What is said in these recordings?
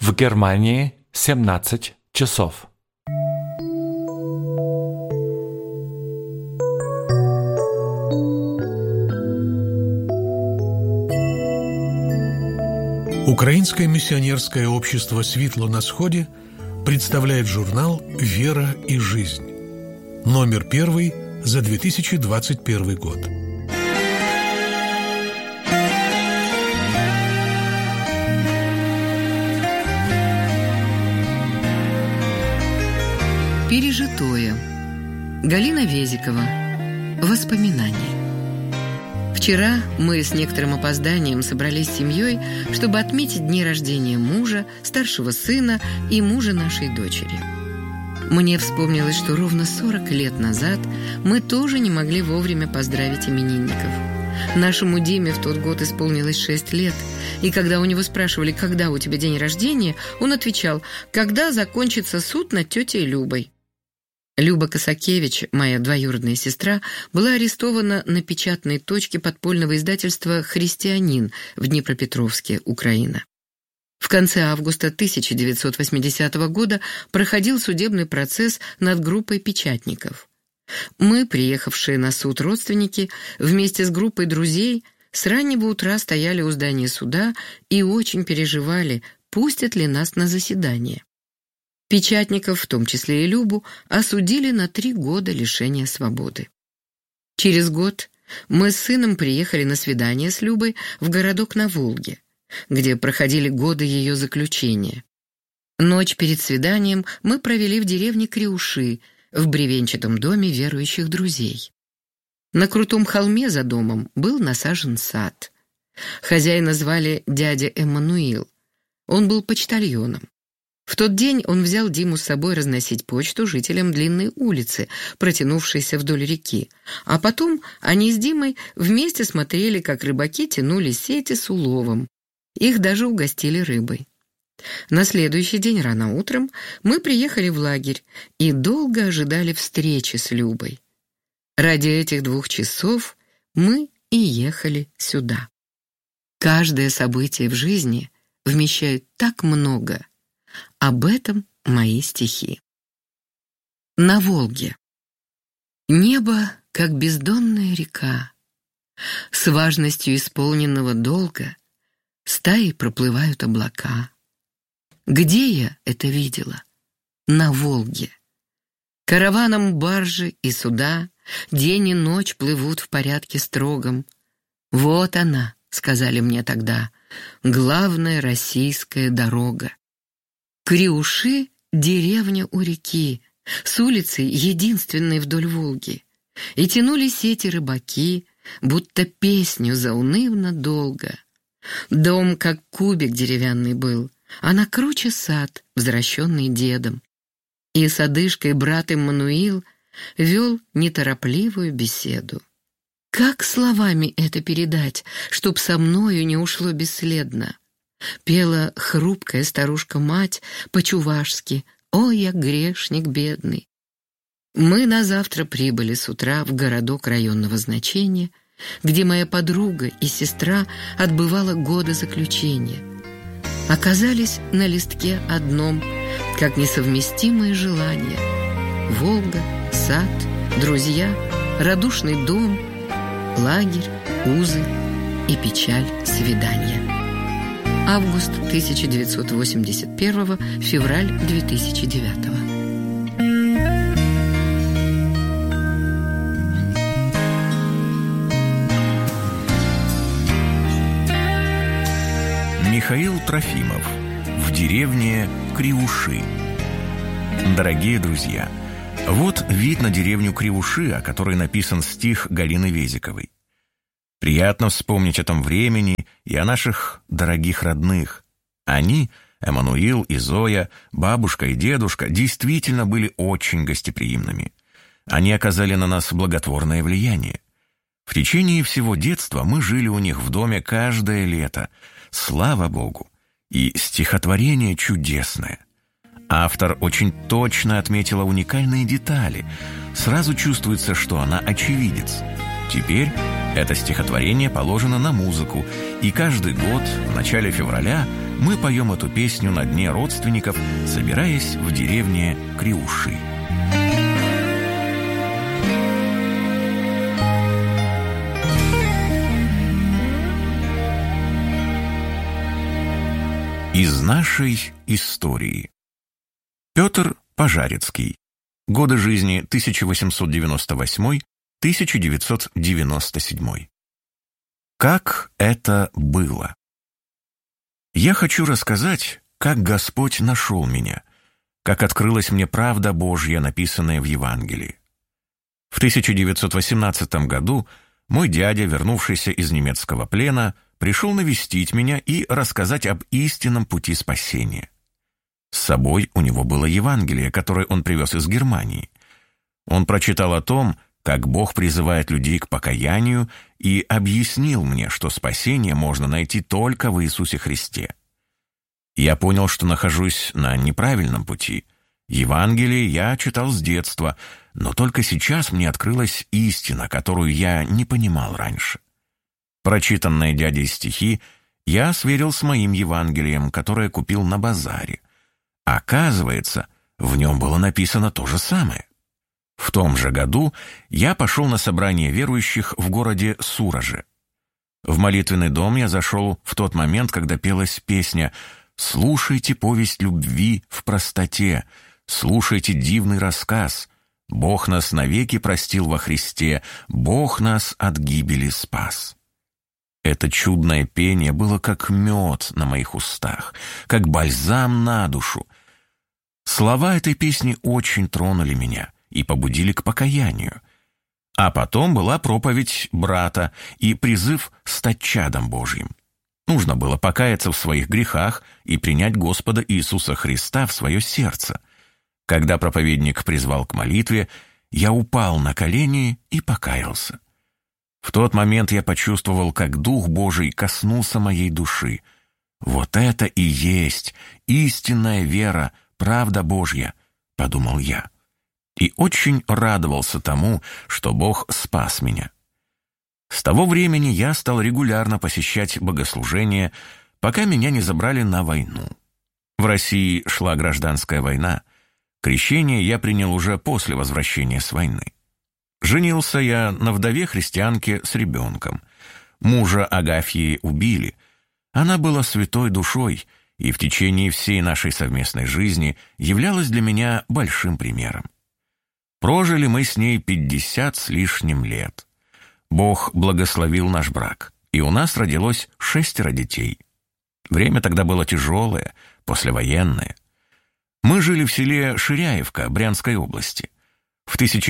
В Германии 17 часов. Украинское миссионерское общество «Світло на Сходе» представляет журнал «Вера и жизнь». Номер 1 за 2021 год. Пережитое. Галина Везикова. Воспоминания. Вчера мы с некоторым опозданием собрались с семьей, чтобы отметить дни рождения мужа, старшего сына и мужа нашей дочери. Мне вспомнилось, что ровно 40 лет назад мы тоже не могли вовремя поздравить именинников. Нашему Диме в тот год исполнилось 6 лет, и когда у него спрашивали, когда у тебя день рождения, он отвечал, когда закончится суд над тетей Любой. Люба Косакевич, моя двоюродная сестра, была арестована на печатной точке подпольного издательства «Христианин» в Днепропетровске, Украина. В конце августа 1980 года проходил судебный процесс над группой печатников. Мы, приехавшие на суд родственники, вместе с группой друзей, с раннего утра стояли у здания суда и очень переживали, пустят ли нас на заседание. Печатников, в том числе и Любу, осудили на 3 года лишения свободы. Через год мы с сыном приехали на свидание с Любой в городок на Волге, где проходили годы ее заключения. Ночь перед свиданием мы провели в деревне Криуши, в бревенчатом доме верующих друзей. На крутом холме за домом был насажен сад. Хозяина звали дядя Эммануил. Он был почтальоном. В тот день он взял Диму с собой разносить почту жителям длинной улицы, протянувшейся вдоль реки, а потом они с Димой вместе смотрели, как рыбаки тянули сети с уловом. Их даже угостили рыбой. На следующий день рано утром мы приехали в лагерь и долго ожидали встречи с Любой. Ради этих 2 часов мы и ехали сюда. Каждое событие в жизни вмещает так много. Об этом мои стихи. На Волге. Небо, как бездонная река. С важностью исполненного долга стаей проплывают облака. Где я это видела? На Волге. Караваном баржи и суда день и ночь плывут в порядке строгом. Вот она, сказали мне тогда, главная российская дорога. Криуши — деревня у реки, с улицы единственной вдоль Волги. И тянули сети рыбаки, будто песню заунывно долго. Дом, как кубик деревянный был, а на круче сад, возвращенный дедом. И с одышкой брат Эммануил вел неторопливую беседу. Как словами это передать, чтоб со мною не ушло бесследно? Пела хрупкая старушка-мать по-чувашски «Ой, я грешник бедный». Мы на завтра прибыли с утра в городок районного значения, где моя подруга и сестра отбывала годы заключения. Оказались на листке одном, как несовместимые желания. Волга, сад, друзья, радушный дом, лагерь, узы и печаль свидания. Август 1981, февраль 2009. Михаил Трофимов. В деревне Криуши. Дорогие друзья, вот вид на деревню Криуши, о которой написан стих Галины Везиковой. Приятно вспомнить о том времени и о наших дорогих родных. Они, Эммануил и Зоя, бабушка и дедушка, действительно были очень гостеприимными. Они оказали на нас благотворное влияние. В течение всего детства мы жили у них в доме каждое лето. Слава Богу! И стихотворение чудесное. Автор очень точно отметила уникальные детали. Сразу чувствуется, что она очевидец. Теперь Это стихотворение положено на музыку, и каждый год, в начале февраля, мы поем эту песню на дне родственников, собираясь в деревне Криуши. Из нашей истории. Петр Пожарецкий. Годы жизни 1898-1997. Как это было? Я хочу рассказать, как Господь нашел меня, как открылась мне правда Божья, написанная в Евангелии. В 1918 году мой дядя, вернувшийся из немецкого плена, пришел навестить меня и рассказать об истинном пути спасения. С собой у него было Евангелие, которое он привез из Германии. Он прочитал о том, как Бог призывает людей к покаянию, и объяснил мне, что спасение можно найти только в Иисусе Христе. Я понял, что нахожусь на неправильном пути. Евангелие я читал с детства, но только сейчас мне открылась истина, которую я не понимал раньше. Прочитанные дядей стихи я сверил с моим Евангелием, которое купил на базаре. Оказывается, в нем было написано то же самое. В том же году я пошел на собрание верующих в городе Сураже. В молитвенный дом я зашел в тот момент, когда пелась песня «Слушайте повесть любви в простоте, слушайте дивный рассказ. Бог нас навеки простил во Христе, Бог нас от гибели спас». Это чудное пение было как мед на моих устах, как бальзам на душу. Слова этой песни очень тронули меня и побудили к покаянию. А потом была проповедь брата и призыв стать чадом Божьим. Нужно было покаяться в своих грехах и принять Господа Иисуса Христа в свое сердце. Когда проповедник призвал к молитве, я упал на колени и покаялся. В тот момент я почувствовал, как Дух Божий коснулся моей души. «Вот это и есть истинная вера, правда Божья», — подумал я. И очень радовался тому, что Бог спас меня. С того времени я стал регулярно посещать богослужения, пока меня не забрали на войну. В России шла гражданская война. Крещение я принял уже после возвращения с войны. Женился я на вдове-христианке с ребенком. Мужа Агафьи убили. Она была святой душой и в течение всей нашей совместной жизни являлась для меня большим примером. Прожили мы с ней 50 с лишним лет. Бог благословил наш брак, и у нас родилось 6 детей. Время тогда было тяжелое, послевоенное. Мы жили в селе Ширяевка Брянской области. В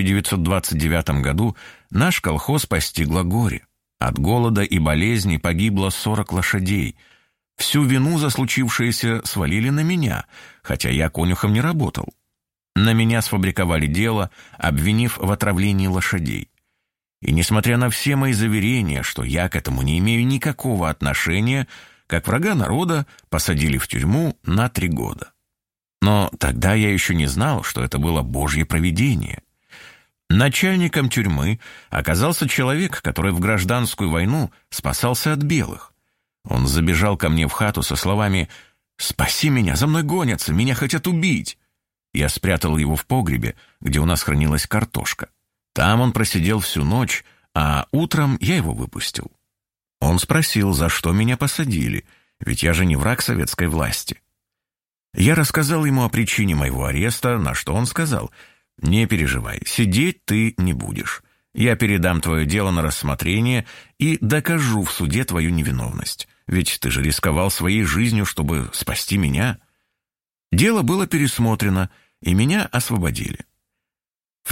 1929 году наш колхоз постигло горе. От голода и болезней погибло 40 лошадей. Всю вину за случившееся свалили на меня, хотя я конюхом не работал. На меня сфабриковали дело, обвинив в отравлении лошадей. И несмотря на все мои заверения, что я к этому не имею никакого отношения, как врага народа посадили в тюрьму на 3 года. Но тогда я еще не знал, что это было Божье провидение. Начальником тюрьмы оказался человек, который в гражданскую войну спасался от белых. Он забежал ко мне в хату со словами «Спаси меня, за мной гонятся, меня хотят убить». Я спрятал его в погребе, где у нас хранилась картошка. Там он просидел всю ночь, а утром я его выпустил. Он спросил, за что меня посадили, ведь я же не враг советской власти. Я рассказал ему о причине моего ареста, на что он сказал: «Не переживай, сидеть ты не будешь. Я передам твое дело на рассмотрение и докажу в суде твою невиновность. Ведь ты же рисковал своей жизнью, чтобы спасти меня». Дело было пересмотрено, и меня освободили. В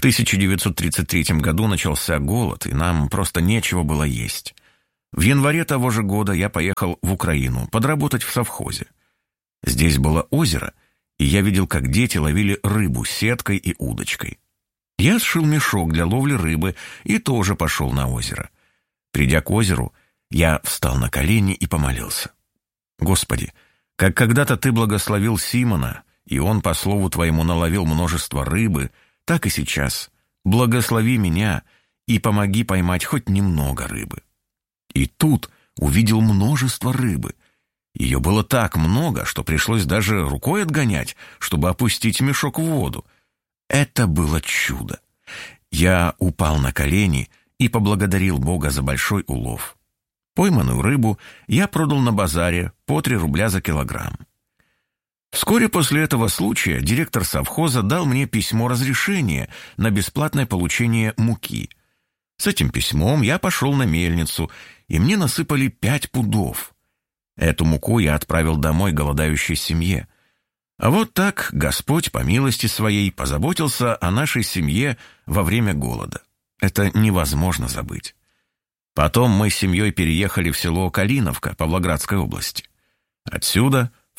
1933 году начался голод, и нам просто нечего было есть. В январе того же года я поехал в Украину подработать в совхозе. Здесь было озеро, и я видел, как дети ловили рыбу сеткой и удочкой. Я сшил мешок для ловли рыбы и тоже пошел на озеро. Придя к озеру, я встал на колени и помолился. «Господи, как когда-то Ты благословил Симона, и он, по слову Твоему, наловил множество рыбы, так и сейчас благослови меня и помоги поймать хоть немного рыбы». И тут увидел множество рыбы. Ее было так много, что пришлось даже рукой отгонять, чтобы опустить мешок в воду. Это было чудо. Я упал на колени и поблагодарил Бога за большой улов. Пойманную рыбу я продал на базаре по 3 рубля за килограмм. Вскоре после этого случая директор совхоза дал мне письмо разрешения на бесплатное получение муки. С этим письмом я пошел на мельницу, и мне насыпали 5 пудов. Эту муку я отправил домой голодающей семье. А вот так Господь, по милости своей, позаботился о нашей семье во время голода. Это невозможно забыть. Потом мы с семьей переехали в село Калиновка Павлоградской области. Отсюда в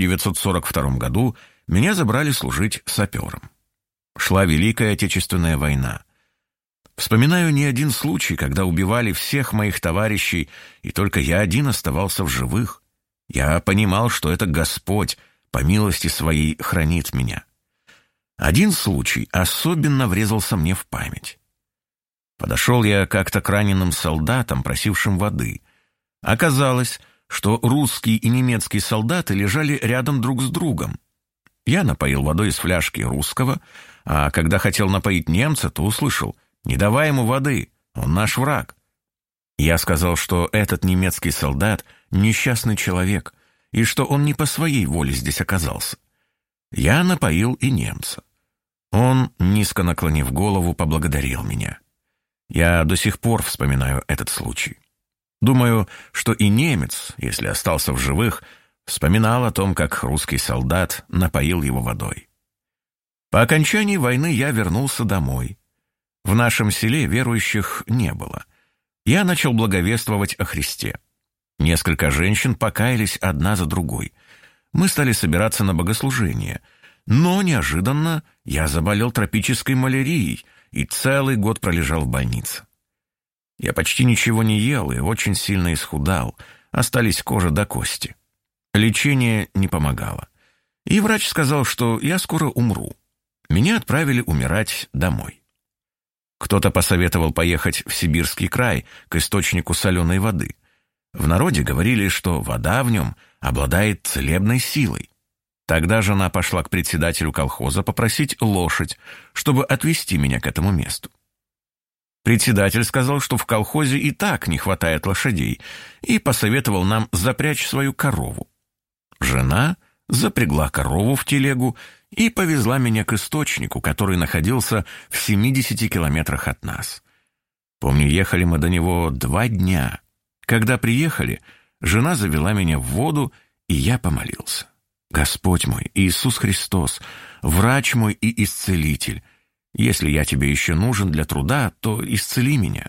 1942 году меня забрали служить сапером. Шла Великая Отечественная война. Вспоминаю не один случай, когда убивали всех моих товарищей, и только я один оставался в живых. Я понимал, что это Господь, по милости своей, хранит меня. Один случай особенно врезался мне в память. Подошел я как-то к раненым солдатам, просившим воды. Оказалось, что русский и немецкий солдаты лежали рядом друг с другом. Я напоил водой из фляжки русского, а когда хотел напоить немца, то услышал: «Не давай ему воды, он наш враг». Я сказал, что этот немецкий солдат — несчастный человек, и что он не по своей воле здесь оказался. Я напоил и немца. Он, низко наклонив голову, поблагодарил меня. Я до сих пор вспоминаю этот случай. Думаю, что и немец, если остался в живых, вспоминал о том, как русский солдат напоил его водой. По окончании войны я вернулся домой. В нашем селе верующих не было. Я начал благовествовать о Христе. Несколько женщин покаялись одна за другой. Мы стали собираться на богослужение. Но неожиданно я заболел тропической малярией и целый год пролежал в больнице. Я почти ничего не ел и очень сильно исхудал, остались кожа до кости. Лечение не помогало. И врач сказал, что я скоро умру. Меня отправили умирать домой. Кто-то посоветовал поехать в Сибирский край к источнику соленой воды. В народе говорили, что вода в нем обладает целебной силой. Тогда жена пошла к председателю колхоза попросить лошадь, чтобы отвезти меня к этому месту. Председатель сказал, что в колхозе и так не хватает лошадей, и посоветовал нам запрячь свою корову. Жена запрягла корову в телегу и повезла меня к источнику, который находился в 70 километрах от нас. Помню, ехали мы до него 2 дня. Когда приехали, жена завела меня в воду, и я помолился. «Господь мой, Иисус Христос, врач мой и исцелитель, если я тебе еще нужен для труда, то исцели меня».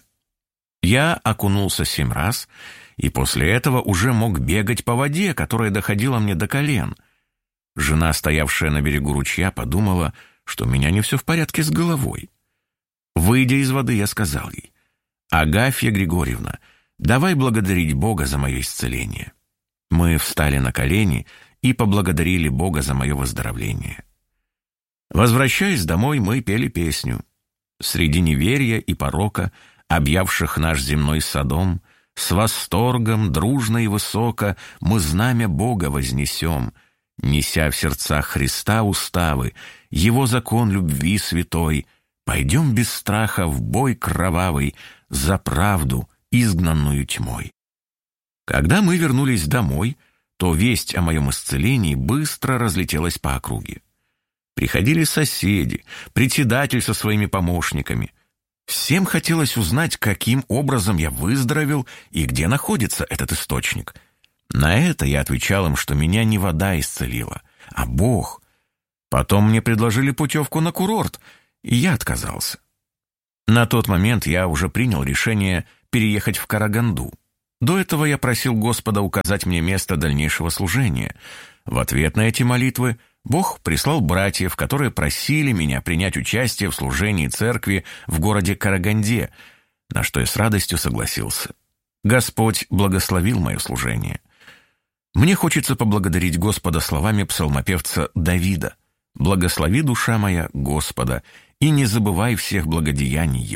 Я окунулся 7 раз, и после этого уже мог бегать по воде, которая доходила мне до колен. Жена, стоявшая на берегу ручья, подумала, что у меня не все в порядке с головой. Выйдя из воды, я сказал ей: «Агафья Григорьевна, давай благодарить Бога за мое исцеление». Мы встали на колени и поблагодарили Бога за мое выздоровление. Возвращаясь домой, мы пели песню. Среди неверия и порока, объявших наш земной Содом, с восторгом, дружно и высоко, мы знамя Бога вознесем, неся в сердцах Христа уставы, Его закон любви святой, пойдем без страха в бой кровавый за правду, изгнанную тьмой. Когда мы вернулись домой, то весть о моем исцелении быстро разлетелась по округе. Приходили соседи, председатель со своими помощниками. Всем хотелось узнать, каким образом я выздоровел и где находится этот источник. На это я отвечал им, что меня не вода исцелила, а Бог. Потом мне предложили путевку на курорт, и я отказался. На тот момент я уже принял решение переехать в Караганду. До этого я просил Господа указать мне место дальнейшего служения. В ответ на эти молитвы Бог прислал братьев, которые просили меня принять участие в служении церкви в городе Караганде, на что я с радостью согласился. Господь благословил мое служение. Мне хочется поблагодарить Господа словами псалмопевца Давида: «Благослови, душа моя, Господа, и не забывай всех благодеяний Его.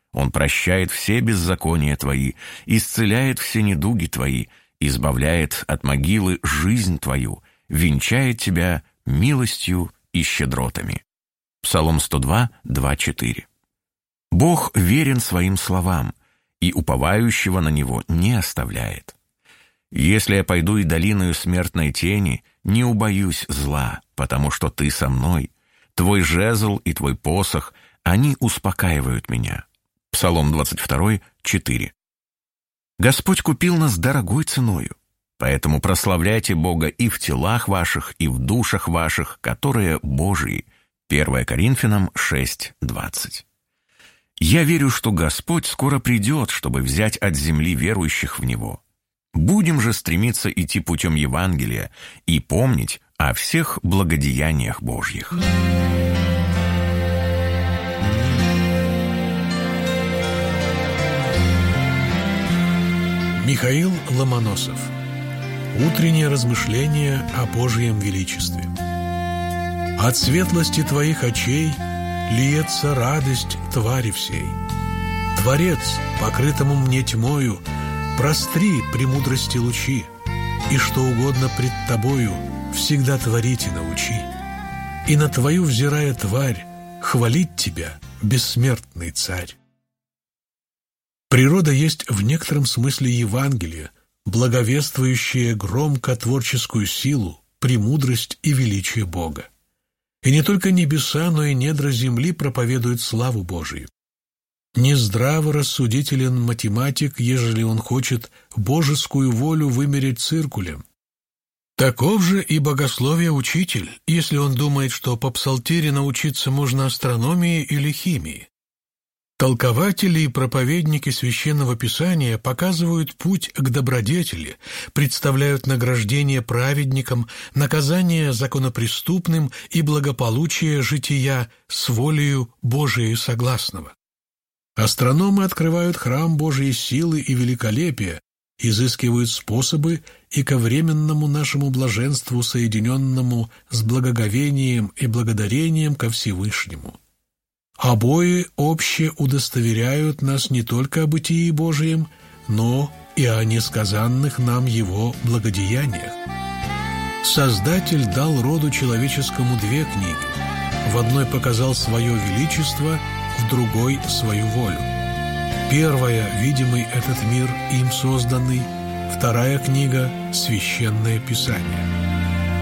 Он прощает все беззакония твои, исцеляет все недуги твои, избавляет от могилы жизнь твою, венчает тебя милостью и щедротами». Псалом 102, 2-4. Бог верен своим словам, и уповающего на Него не оставляет. «Если я пойду и долиною смертной тени, не убоюсь зла, потому что Ты со мной. Твой жезл и Твой посох, они успокаивают меня». Псалом 22, 4. Господь купил нас дорогой ценою, поэтому прославляйте Бога и в телах ваших, и в душах ваших, которые Божии. 1 Коринфянам 6, 20. «Я верю, что Господь скоро придет, чтобы взять от земли верующих в Него. Будем же стремиться идти путем Евангелия и помнить о всех благодеяниях Божьих». Михаил Ломоносов. Утреннее размышление о Божьем величестве. «От светлости твоих очей льется радость твари всей. Творец, покрытому мне тьмою, простри премудрости лучи, и что угодно пред тобою всегда творить и научи. И на твою взирая тварь, хвалить тебя, бессмертный царь». Природа есть в некотором смысле Евангелие, благовествующее громко творческую силу, премудрость и величие Бога. И не только небеса, но и недра земли проповедуют славу Божию. Нездраво рассудителен математик, ежели он хочет божескую волю вымерить циркулем. Таков же и богословие учитель, если он думает, что по псалтире научиться можно астрономии или химии. Толкователи и проповедники Священного Писания показывают путь к добродетели, представляют награждение праведникам, наказание законопреступным и благополучие жития с волею Божией согласного. Астрономы открывают храм Божьей силы и великолепия, изыскивают способы и ко временному нашему блаженству, соединенному с благоговением и благодарением ко Всевышнему. Обои обще удостоверяют нас не только о бытии Божием, но и о несказанных нам Его благодеяниях. Создатель дал роду человеческому две книги. В одной показал свое величество, в другой — свою волю. Первая — видимый этот мир им созданный, вторая книга — Священное Писание.